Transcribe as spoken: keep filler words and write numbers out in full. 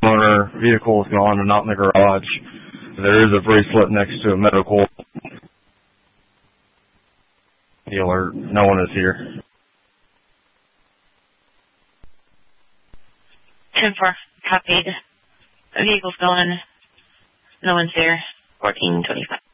owner. Vehicle is gone and not in the garage. There is a bracelet next to a medical dealer. No one is here. ten four, copied. The vehicle's gone. No one's there. fourteen twenty-five.